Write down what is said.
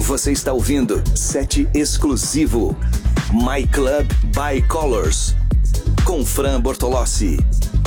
Você está ouvindo set exclusivo My Club by Colors com Fran Bortolossi.